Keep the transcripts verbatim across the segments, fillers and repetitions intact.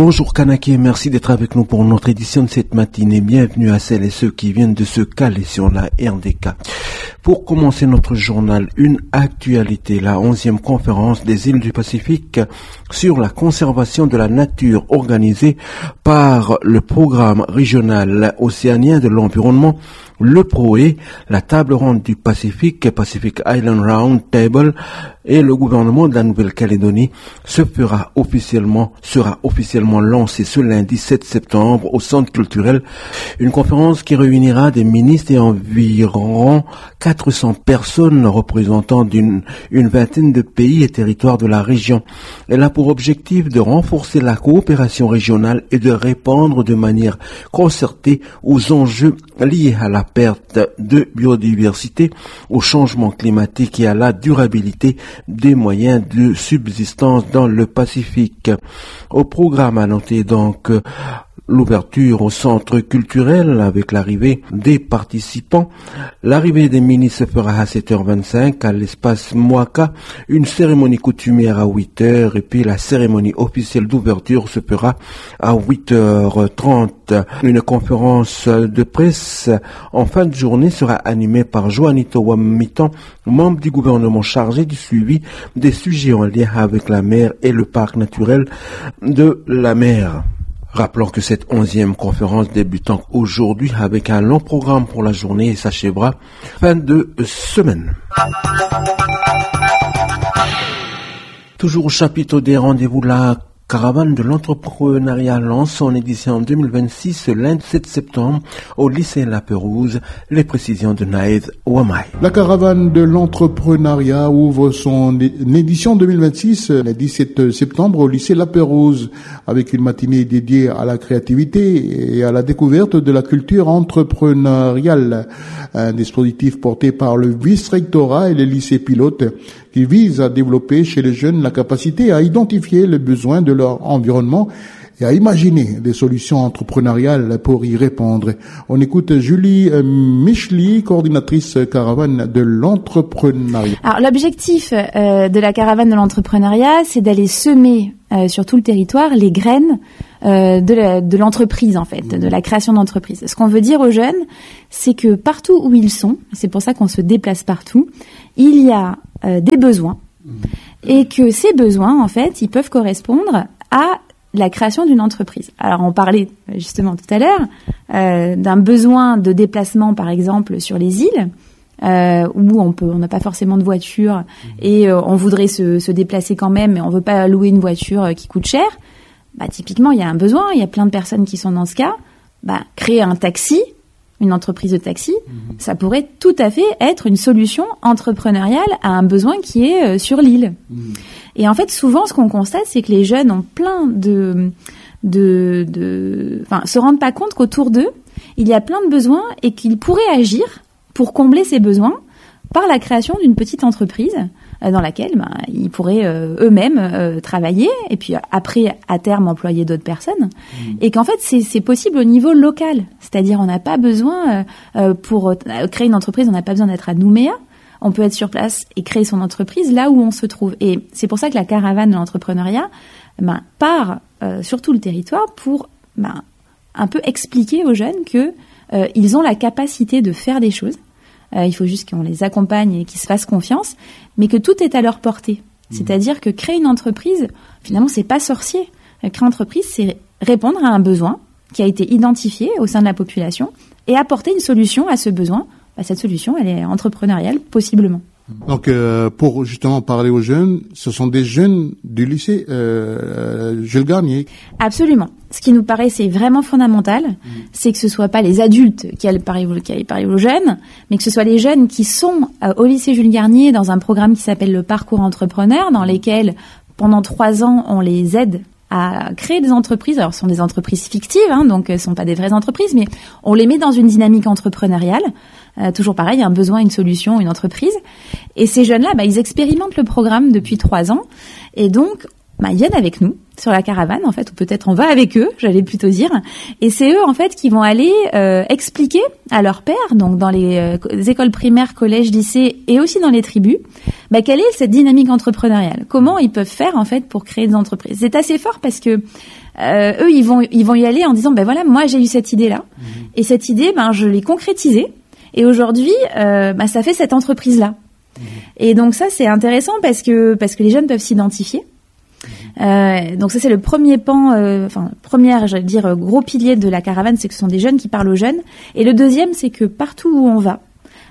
Bonjour Kanaki et merci d'être avec nous pour notre édition de cette matinée. Bienvenue à celles et ceux qui viennent de se caler sur la R D K. Pour commencer notre journal, une actualité, la onzième conférence des îles du Pacifique sur la conservation de la nature organisée par le programme régional océanien de l'environnement, le P R O E, la table ronde du Pacifique, Pacific Island Round Table, et le gouvernement de la Nouvelle-Calédonie se fera officiellement, sera officiellement lancé ce lundi sept septembre au Centre culturel. Une conférence qui réunira des ministres et environ quatre cents personnes représentant d'une, une vingtaine de pays et territoires de la région. Elle a pour objectif de renforcer la coopération régionale et de répondre de manière concertée aux enjeux liés à la perte de biodiversité, au changement climatique et à la durabilité des moyens de subsistance dans le Pacifique. Au programme à noter donc l'ouverture au centre culturel avec l'arrivée des participants. L'arrivée des ministres se fera à sept heures vingt-cinq à l'espace Moaka, une cérémonie coutumière à huit heures et puis la cérémonie officielle d'ouverture se fera à huit heures trente. Une conférence de presse en fin de journée sera animée par Joanito Wamitan, membre du gouvernement chargé du suivi des sujets en lien avec la mer et le parc naturel de la mer. Rappelons que cette onzième conférence débutant aujourd'hui avec un long programme pour la journée et s'achèvera fin de semaine. Toujours au chapitre des rendez-vous, la caravane de l'entrepreneuriat lance son édition deux mille vingt-six ce lundi sept septembre au lycée La Pérouse. Les précisions de Naïd Ouamay. La caravane de l'entrepreneuriat ouvre son édition deux mille vingt-six le dix-sept septembre au lycée La Pérouse avec une matinée dédiée à la créativité et à la découverte de la culture entrepreneuriale. Un dispositif porté par le vice-rectorat et les lycées pilotes qui vise à développer chez les jeunes la capacité à identifier les besoins de leur environnement et à imaginer des solutions entrepreneuriales pour y répondre. On écoute Julie Micheli, coordinatrice caravane de l'entrepreneuriat. Alors l'objectif euh, de la caravane de l'entrepreneuriat, c'est d'aller semer euh, sur tout le territoire les graines euh, de, la, de l'entreprise en fait, de la création d'entreprise. Ce qu'on veut dire aux jeunes, c'est que partout où ils sont, c'est pour ça qu'on se déplace partout, il y a euh, des besoins et que ces besoins en fait, ils peuvent correspondre à la création d'une entreprise. Alors on parlait justement tout à l'heure euh, d'un besoin de déplacement par exemple sur les îles euh, où on peut, on n'a pas forcément de voiture et euh, on voudrait se, se déplacer quand même, mais on veut pas louer une voiture euh, qui coûte cher. Bah typiquement il y a un besoin, il y a plein de personnes qui sont dans ce cas. Bah créer un taxi, une entreprise de taxi, mmh. ça pourrait tout à fait être une solution entrepreneuriale à un besoin qui est euh, sur l'île. Mmh. Et en fait, souvent, ce qu'on constate, c'est que les jeunes ont plein de, de, de, enfin, se rendent pas compte qu'autour d'eux, il y a plein de besoins et qu'ils pourraient agir pour combler ces besoins par la création d'une petite entreprise euh, dans laquelle ben, ils pourraient euh, eux-mêmes euh, travailler et puis après, à terme, employer d'autres personnes. Mmh. Et qu'en fait, c'est, c'est possible au niveau local. C'est-à-dire, on n'a pas besoin, euh, pour euh, créer une entreprise, on n'a pas besoin d'être à Nouméa. On peut être sur place et créer son entreprise là où on se trouve. Et c'est pour ça que la caravane de l'entrepreneuriat ben, part euh, sur tout le territoire pour ben, un peu expliquer aux jeunes que euh, ils ont la capacité de faire des choses. Euh, il faut juste qu'on les accompagne et qu'ils se fassent confiance, mais que tout est à leur portée. Mmh. C'est-à-dire que créer une entreprise, finalement, c'est pas sorcier. Euh, créer une entreprise, c'est répondre à un besoin qui a été identifié au sein de la population et apporter une solution à ce besoin. Bah, cette solution, elle est entrepreneuriale, possiblement. Donc, euh, pour justement parler aux jeunes, ce sont des jeunes du lycée euh, Jules Garnier. Absolument. Ce qui nous paraît, c'est vraiment fondamental, mmh. c'est que ce soit pas les adultes qui aillent parler, qui aillent parler aux jeunes, mais que ce soit les jeunes qui sont euh, au lycée Jules Garnier dans un programme qui s'appelle le Parcours Entrepreneur, dans lesquels, pendant trois ans, on les aide à créer des entreprises. Alors, ce sont des entreprises fictives, hein, donc ce ne sont pas des vraies entreprises, mais on les met dans une dynamique entrepreneuriale. Euh, toujours pareil, un besoin, une solution, une entreprise. Et ces jeunes-là, bah, ils expérimentent le programme depuis trois ans. Et donc, bah, ils viennent avec nous sur la caravane, en fait, ou peut-être on va avec eux, j'allais plutôt dire. Et c'est eux, en fait, qui vont aller euh, expliquer à leurs pairs, donc dans les, euh, les écoles primaires, collèges, lycées, et aussi dans les tribus, bah, quelle est cette dynamique entrepreneuriale. Comment ils peuvent faire, en fait, pour créer des entreprises. C'est assez fort parce que euh, eux, ils vont, ils vont y aller en disant, ben voilà, moi j'ai eu cette idée-là, mmh. et cette idée, ben je l'ai concrétisée, et aujourd'hui, euh, ben ça fait cette entreprise-là. Mmh. Et donc ça, c'est intéressant parce que parce que les jeunes peuvent s'identifier. Euh, donc ça c'est le premier pan, euh, enfin première, j'allais dire gros pilier de la caravane, c'est que ce sont des jeunes qui parlent aux jeunes. Et le deuxième, c'est que partout où on va,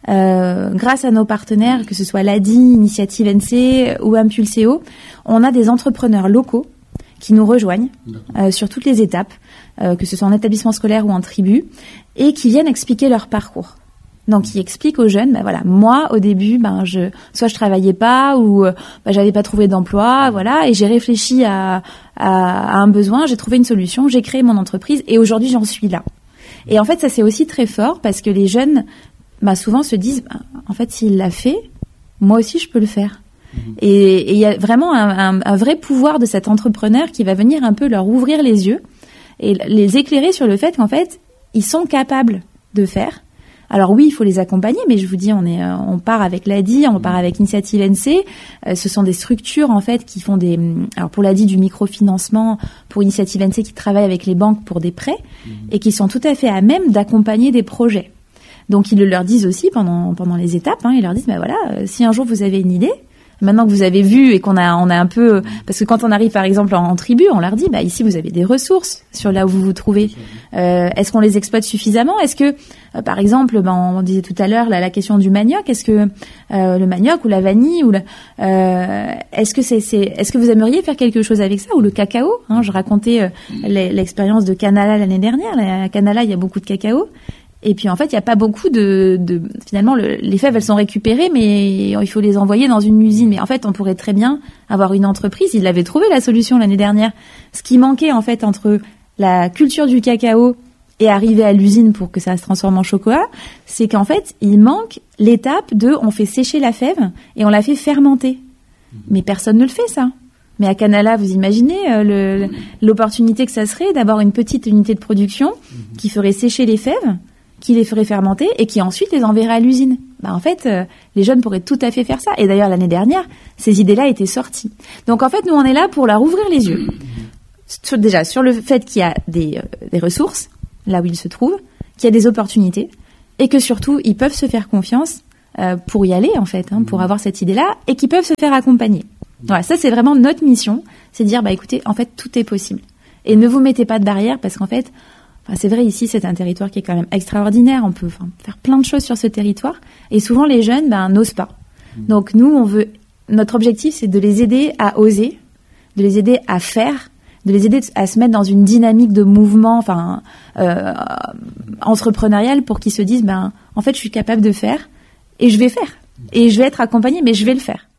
euh, grâce à nos partenaires, que ce soit l'A D I, Initiative N C ou Impulséo, on a des entrepreneurs locaux qui nous rejoignent euh, sur toutes les étapes, euh, que ce soit en établissement scolaire ou en tribu, et qui viennent expliquer leur parcours. Donc, ils expliquent aux jeunes, ben voilà, moi, au début, ben je, soit je travaillais pas, ou ben, j'avais pas trouvé d'emploi, voilà, et j'ai réfléchi à, à, à un besoin, j'ai trouvé une solution, j'ai créé mon entreprise, et aujourd'hui, j'en suis là. Et en fait, ça c'est aussi très fort parce que les jeunes, ben souvent se disent, ben, en fait, s'il l'a fait, moi aussi, je peux le faire. Mmh. Et il y a vraiment un, un, un vrai pouvoir de cet entrepreneur qui va venir un peu leur ouvrir les yeux et les éclairer sur le fait qu'en fait, ils sont capables de faire. Alors oui, il faut les accompagner, mais je vous dis, on est, on part avec l'A D I, on part avec Initiative N C. Euh, ce sont des structures en fait qui font des, alors pour l'A D I du microfinancement, pour Initiative N C qui travaille avec les banques pour des prêts mmh. et qui sont tout à fait à même d'accompagner des projets. Donc ils le leur disent aussi pendant pendant les étapes. Hein, ils leur disent, ben voilà, euh, si un jour vous avez une idée. Maintenant que vous avez vu et qu'on a, on a un peu, parce que quand on arrive par exemple en, en tribu, on leur dit, bah ici vous avez des ressources sur là où vous vous trouvez. Euh, est-ce qu'on les exploite suffisamment? Est-ce que, euh, par exemple, ben, on disait tout à l'heure la, la question du manioc, est-ce que euh, le manioc ou la vanille ou le, euh, est-ce que c'est, c'est, est-ce que vous aimeriez faire quelque chose avec ça ou le cacao? Hein, je racontais euh, l'expérience de Canala l'année dernière. À Canala, il y a beaucoup de cacao. Et puis en fait, il n'y a pas beaucoup de, de finalement le, les fèves, elles sont récupérées, mais il faut les envoyer dans une usine. Mais en fait, on pourrait très bien avoir une entreprise. Ils l'avaient trouvé la solution l'année dernière. Ce qui manquait en fait entre la culture du cacao et arriver à l'usine pour que ça se transforme en chocolat, c'est qu'en fait, il manque l'étape de on fait sécher la fève et on la fait fermenter. Mais personne ne le fait ça. Mais à Canala, vous imaginez euh, le, l'opportunité que ça serait d'avoir une petite unité de production qui ferait sécher les fèves, qui les ferait fermenter et qui ensuite les enverrait à l'usine. Bah en fait, euh, les jeunes pourraient tout à fait faire ça. Et d'ailleurs, l'année dernière, ces idées-là étaient sorties. Donc en fait, nous, on est là pour leur ouvrir les yeux. Sur, déjà, sur le fait qu'il y a des, euh, des ressources, là où ils se trouvent, qu'il y a des opportunités, et que surtout, ils peuvent se faire confiance euh, pour y aller, en fait, hein, pour avoir cette idée-là, et qu'ils peuvent se faire accompagner. Voilà, ça, c'est vraiment notre mission, c'est de dire, bah écoutez, en fait, tout est possible. Et ne vous mettez pas de barrière, parce qu'en fait, enfin, c'est vrai, ici, c'est un territoire qui est quand même extraordinaire. On peut enfin, faire plein de choses sur ce territoire. Et souvent, les jeunes ben, n'osent pas. Mmh. Donc, nous, on veut. Notre objectif, c'est de les aider à oser, de les aider à faire, de les aider à se mettre dans une dynamique de mouvement enfin, euh, entrepreneurial pour qu'ils se disent ben, en fait, je suis capable de faire et je vais faire. Et je vais être accompagnée, mais je vais le faire.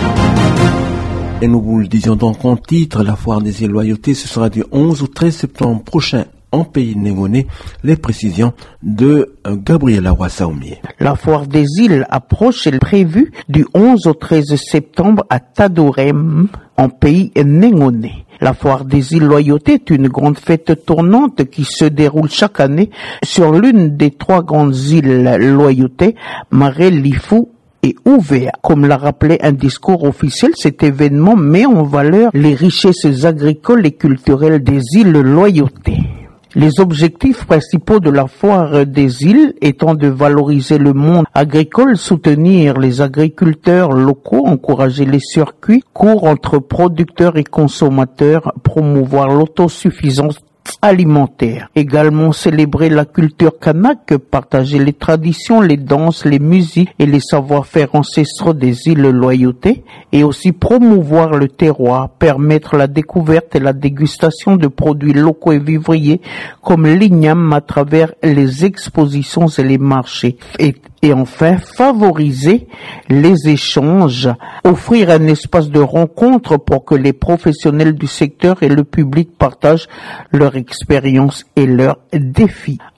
Et nous vous le disions donc en titre, la foire des îles Loyauté, ce sera du onze au treize septembre prochain en pays de Négoné. Les précisions de Gabriela Wassaomier. La foire des îles approche, elle est prévue du onze au treize septembre à Tadorem, en pays Négoné. La foire des îles Loyauté est une grande fête tournante qui se déroule chaque année sur l'une des trois grandes îles Loyauté, Marais, Lifou et Ouvéa. Comme l'a rappelé un discours officiel, cet événement met en valeur les richesses agricoles et culturelles des îles Loyauté. Les objectifs principaux de la foire des îles étant de valoriser le monde agricole, soutenir les agriculteurs locaux, encourager les circuits courts entre producteurs et consommateurs, promouvoir l'autosuffisance alimentaire. Également célébrer la culture kanak, partager les traditions, les danses, les musiques et les savoir-faire ancestraux des îles Loyauté et aussi promouvoir le terroir, permettre la découverte et la dégustation de produits locaux et vivriers comme l'igname à travers les expositions et les marchés. Et Et enfin, favoriser les échanges, offrir un espace de rencontre pour que les professionnels du secteur et le public partagent leur expérience et leurs défis.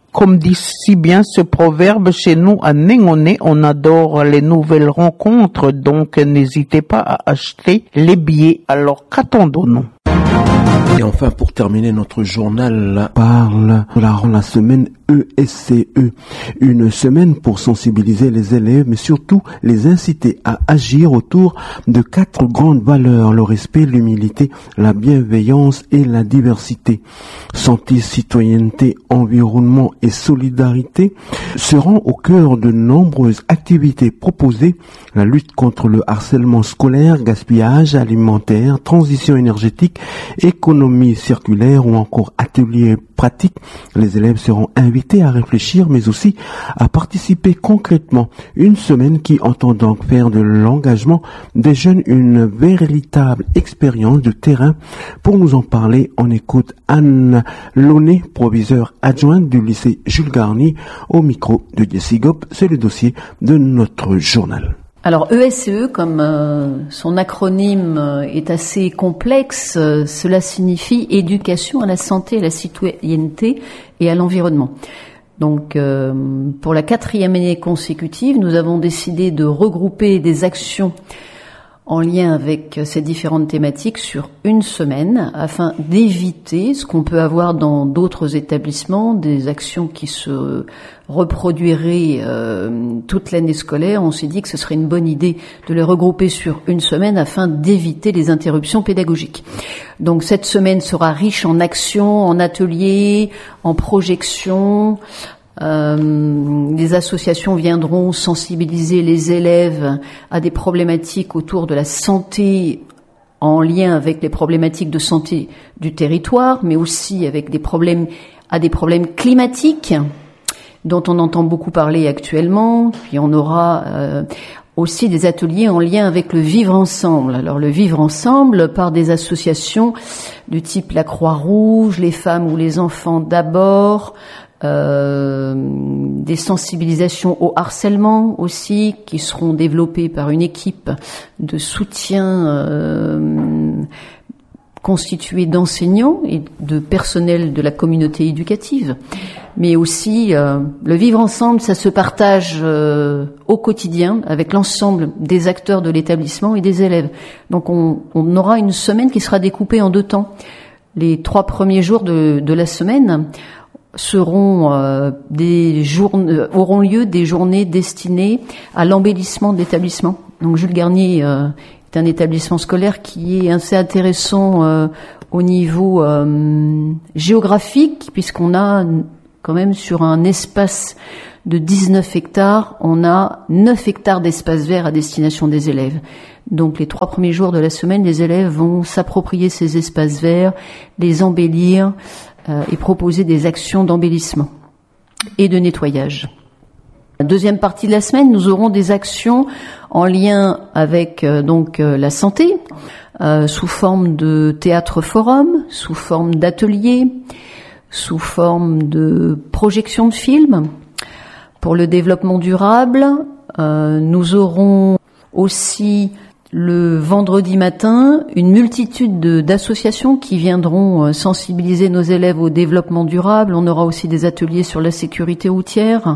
Comme dit si bien ce proverbe, chez nous à Néngoné, on adore les nouvelles rencontres, donc n'hésitez pas à acheter les billets. Alors qu'attendons-nous? Et enfin, pour terminer, notre journal parle de la, la semaine E S C E. Une semaine pour sensibiliser les élèves, mais surtout les inciter à agir autour de quatre grandes valeurs: le respect, l'humilité, la bienveillance et la diversité. Santé, citoyenneté, environnement et solidarité seront au cœur de nombreuses activités proposées. La lutte contre le harcèlement scolaire, gaspillage alimentaire, transition énergétique, économie circulaire ou encore ateliers pratiques. Les élèves seront invités à réfléchir mais aussi à participer concrètement. Une semaine qui entend donc faire de l'engagement des jeunes une véritable expérience de terrain. Pour nous en parler, on écoute Anne Launay, proviseure adjointe du lycée Jules Garnier, au micro de Jessie Gop. C'est le dossier de notre journal. Alors E S C E, comme euh, son acronyme euh, est assez complexe, euh, cela signifie éducation à la santé, à la citoyenneté et à l'environnement. Donc euh, pour la quatrième année consécutive, nous avons décidé de regrouper des actions en lien avec ces différentes thématiques sur une semaine afin d'éviter ce qu'on peut avoir dans d'autres établissements, des actions qui se reproduiraient euh, toute l'année scolaire. On s'est dit que ce serait une bonne idée de les regrouper sur une semaine afin d'éviter les interruptions pédagogiques. Donc cette semaine sera riche en actions, en ateliers, en projections. Euh, les associations viendront sensibiliser les élèves à des problématiques autour de la santé en lien avec les problématiques de santé du territoire, mais aussi avec des problèmes, à des problèmes climatiques dont on entend beaucoup parler actuellement. Puis on aura euh, aussi des ateliers en lien avec le vivre ensemble. Alors le vivre ensemble par des associations du type la Croix-Rouge, les femmes ou les enfants d'abord, Euh, des sensibilisations au harcèlement aussi qui seront développées par une équipe de soutien euh, constituée d'enseignants et de personnel de la communauté éducative. Mais aussi euh, le vivre ensemble, ça se partage euh, au quotidien avec l'ensemble des acteurs de l'établissement et des élèves. Donc on, on aura une semaine qui sera découpée en deux temps. Les trois premiers jours de, de la semaine seront euh, des journées, euh, auront lieu des journées destinées à l'embellissement de l'établissement. Donc Jules Garnier euh, est un établissement scolaire qui est assez intéressant euh, au niveau euh, géographique, puisqu'on a quand même sur un espace de dix-neuf hectares, on a neuf hectares d'espace vert à destination des élèves. Donc les trois premiers jours de la semaine, les élèves vont s'approprier ces espaces verts, les embellir, Euh, et proposer des actions d'embellissement et de nettoyage. La deuxième partie de la semaine, nous aurons des actions en lien avec euh, donc euh, la santé, euh, sous forme de théâtre-forum, sous forme d'ateliers, sous forme de projection de films. Pour le développement durable, euh, nous aurons aussi le vendredi matin, une multitude de, d'associations qui viendront sensibiliser nos élèves au développement durable. On aura aussi des ateliers sur la sécurité routière.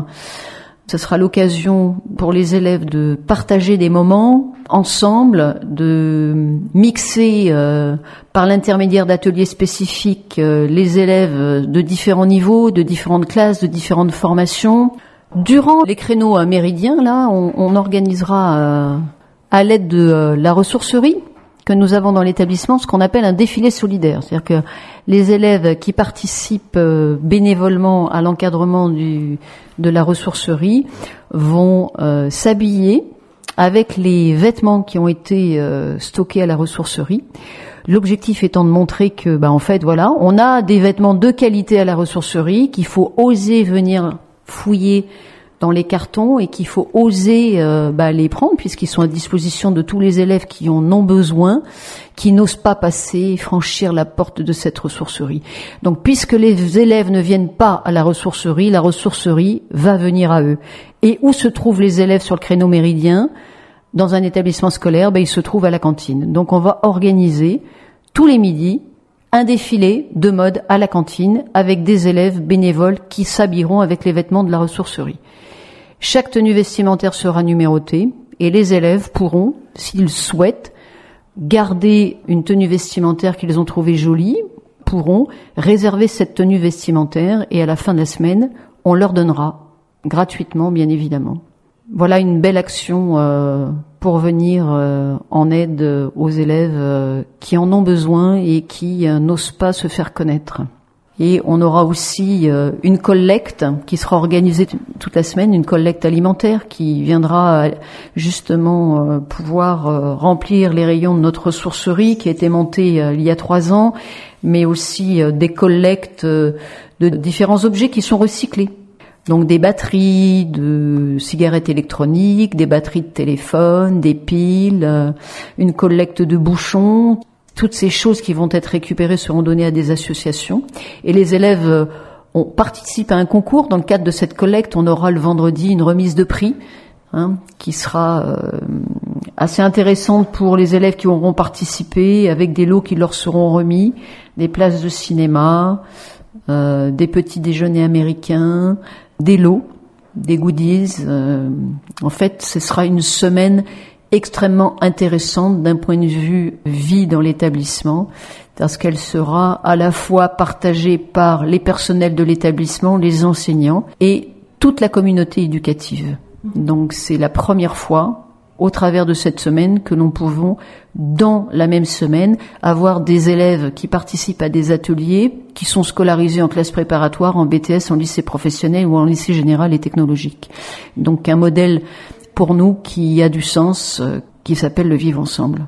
Ce sera l'occasion pour les élèves de partager des moments ensemble, de mixer euh, par l'intermédiaire d'ateliers spécifiques euh, les élèves de différents niveaux, de différentes classes, de différentes formations. Durant les créneaux euh, méridiens, là, on, on organisera euh, à l'aide de euh, la ressourcerie que nous avons dans l'établissement, ce qu'on appelle un défilé solidaire. C'est-à-dire que les élèves qui participent euh, bénévolement à l'encadrement du, de la ressourcerie vont euh, s'habiller avec les vêtements qui ont été euh, stockés à la ressourcerie. L'objectif étant de montrer que, bah, en fait, voilà, on a des vêtements de qualité à la ressourcerie, qu'il faut oser venir fouiller dans les cartons et qu'il faut oser euh, bah, les prendre puisqu'ils sont à disposition de tous les élèves qui en ont besoin, qui n'osent pas passer, franchir la porte de cette ressourcerie. Donc puisque les élèves ne viennent pas à la ressourcerie, la ressourcerie va venir à eux. Et où se trouvent les élèves sur le créneau méridien? Dans un établissement scolaire, bah, ils se trouvent à la cantine. Donc on va organiser tous les midis un défilé de mode à la cantine avec des élèves bénévoles qui s'habilleront avec les vêtements de la ressourcerie. Chaque tenue vestimentaire sera numérotée et les élèves pourront, s'ils souhaitent, garder une tenue vestimentaire qu'ils ont trouvée jolie, pourront réserver cette tenue vestimentaire et à la fin de la semaine, on leur donnera gratuitement, bien évidemment. Voilà une belle action euh, pour venir euh, en aide aux élèves euh, qui en ont besoin et qui euh, n'osent pas se faire connaître. Et on aura aussi euh, une collecte qui sera organisée t- toute la semaine, une collecte alimentaire qui viendra euh, justement euh, pouvoir euh, remplir les rayons de notre ressourcerie qui a été montée euh, il y a trois ans, mais aussi euh, des collectes euh, de différents objets qui sont recyclés. Donc des batteries de cigarettes électroniques, des batteries de téléphone, des piles, euh, une collecte de bouchons. Toutes ces choses qui vont être récupérées seront données à des associations. Et les élèves euh, on participe à un concours. Dans le cadre de cette collecte, on aura le vendredi une remise de prix hein, qui sera euh, assez intéressante pour les élèves qui auront participé, avec des lots qui leur seront remis, des places de cinéma, euh, des petits déjeuners américains, des lots, des goodies. Euh, en fait, ce sera une semaine extrêmement intéressante d'un point de vue vie dans l'établissement, parce qu'elle sera à la fois partagée par les personnels de l'établissement, les enseignants et toute la communauté éducative. Donc c'est la première fois, au travers de cette semaine, que nous pouvons, dans la même semaine, avoir des élèves qui participent à des ateliers, qui sont scolarisés en classe préparatoire, en B T S, en lycée professionnel ou en lycée général et technologique. Donc un modèle pour nous qui a du sens, euh, qui s'appelle le vivre ensemble.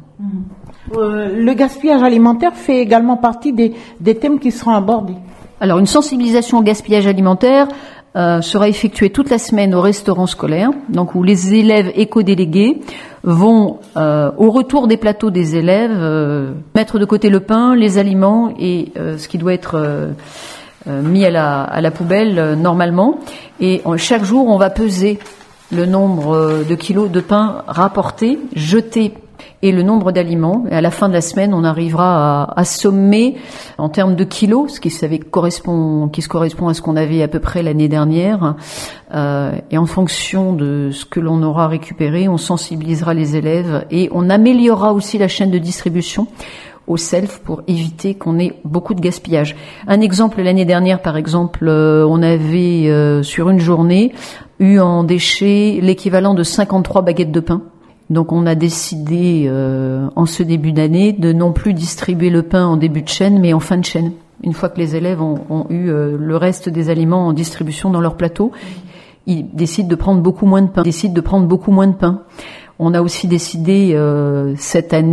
Euh, le gaspillage alimentaire fait également partie des, des thèmes qui seront abordés. Alors une sensibilisation au gaspillage alimentaire Euh, sera effectuée toute la semaine au restaurant scolaire, donc où les élèves éco-délégués vont, euh, au retour des plateaux des élèves, euh, mettre de côté le pain, les aliments et euh, ce qui doit être euh, euh, mis à la, à la poubelle euh, normalement. Et euh, chaque jour, on va peser le nombre euh, de kilos de pain rapportés, jetés, et le nombre d'aliments. Et à la fin de la semaine, on arrivera à, à sommer en termes de kilos, ce qui, savait, correspond, qui se correspond à ce qu'on avait à peu près l'année dernière. Euh, et en fonction de ce que l'on aura récupéré, on sensibilisera les élèves et on améliorera aussi la chaîne de distribution au self pour éviter qu'on ait beaucoup de gaspillage. Un exemple, l'année dernière, par exemple, euh, on avait euh, sur une journée eu en déchets l'équivalent de cinquante-trois baguettes de pain. Donc on a décidé euh, en ce début d'année de non plus distribuer le pain en début de chaîne, mais en fin de chaîne. Une fois que les élèves ont, ont eu euh, le reste des aliments en distribution dans leur plateau, ils décident de prendre beaucoup moins de pain. Ils décident de prendre beaucoup moins de pain. On a aussi décidé euh, cette année